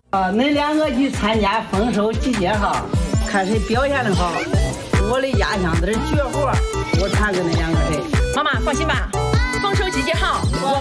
恁两个去参加丰收集结号，看谁表现的好。我的压箱子是绝活，我传给恁两个谁。 妈妈放心吧，丰收集结号。